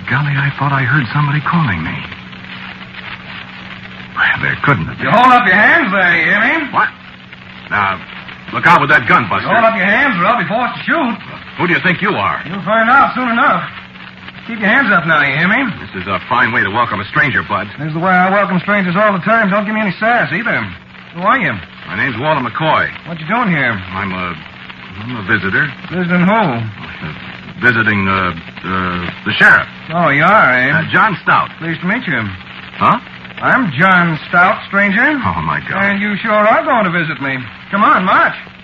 golly, I thought I heard somebody calling me. Well, there couldn't have been. You hold up your hands there, you hear me? What? Now, look out with that gun, Buster. You hold up your hands or I'll be forced to shoot. Who do you think you are? You'll find out soon enough. Keep your hands up now, you hear me? This is a fine way to welcome a stranger, Bud. This is the way I welcome strangers all the time. Don't give me any sass, either. Who are you? My name's Walter McCoy. What you doing here? I'm a visitor. Visiting who? Visiting, the sheriff. Oh, you are, eh? John Stout. Pleased to meet you. Huh? I'm John Stout, stranger. Oh, my God. And you sure are going to visit me. Come on, march.